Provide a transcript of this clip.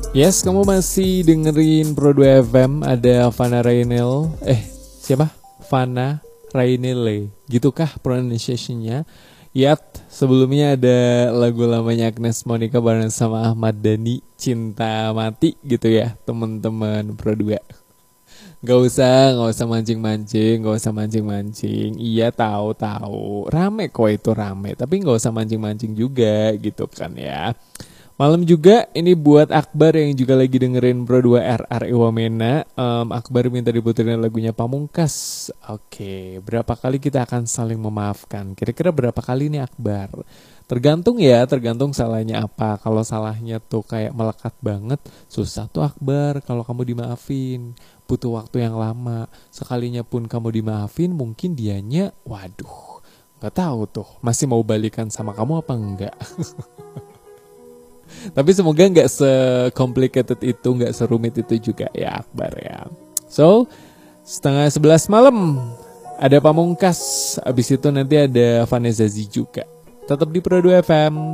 Yes, kamu masih dengerin Pro 2 FM. Ada Fana Rainel. Siapa? Fana Rainele. Gitukah pronunciation-nya? Yat, sebelumnya ada lagu lamanya Agnes Monica bareng sama Ahmad Dhani, Cinta Mati gitu ya, teman-teman Pro 2. Gak usah mancing-mancing. Iya tahu. Rame kok itu rame, tapi gak usah mancing-mancing juga gitu kan ya. Malam juga ini buat Akbar yang juga lagi dengerin Pro 2 RRI Wamena. Akbar minta diputerin lagunya Pamungkas. Oke, berapa kali kita akan saling memaafkan? Kira-kira berapa kali nih Akbar? Tergantung salahnya apa. Kalau salahnya tuh kayak melekat banget, susah tuh Akbar kalau kamu dimaafin. Butuh waktu yang lama. Sekalinya pun kamu dimaafin, mungkin dianya, waduh, gak tahu tuh masih mau balikan sama kamu apa enggak. Tapi semoga nggak se-complicated itu, nggak serumit itu juga ya Akbar ya. So, 10:30 malam ada Pamungkas. Abis itu nanti ada Vanessa Z juga. Tetap di Pro 2 FM.